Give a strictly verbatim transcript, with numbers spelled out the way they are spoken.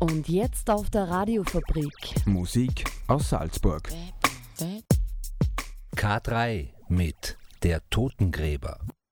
Und jetzt auf der Radiofabrik. Musik aus Salzburg. K drei mit Der Totengräber.